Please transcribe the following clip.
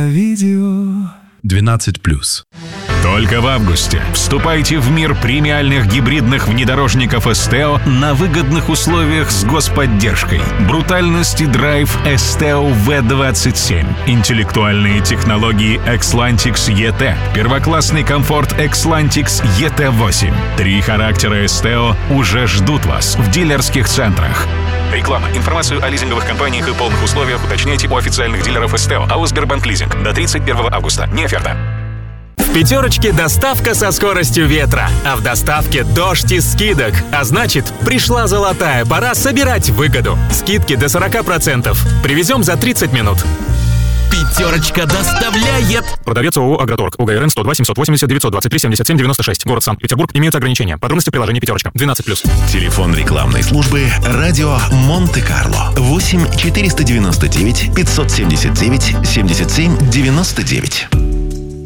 на видео. 12+. Только в августе вступайте в мир премиальных гибридных внедорожников Esteo на выгодных условиях с господдержкой. Брутальность и драйв Esteo V27. Интеллектуальные технологии Xlantix ET. Первоклассный комфорт Xlantix ET8. 3 характера Esteo уже ждут вас в дилерских центрах. Реклама. Информацию о лизинговых компаниях и полных условиях уточняйте у официальных дилеров Esteo. АО «Сбербанк Лизинг». До 31 августа. Не оферта. В «Пятерочке» доставка со скоростью ветра, а в доставке дождь из скидок. А значит, пришла золотая пора собирать выгоду. Скидки до 40%. Привезем за 30 минут. «Пятерочка» доставляет. Продавец ООО «Агроторг». УГРН 102 780 923 77 96. Город Санкт-Петербург. Имеются ограничения. Подробности в приложении «Пятерочка». 12+. Телефон рекламной службы «Радио Монте-Карло». 8 499 579 77 99.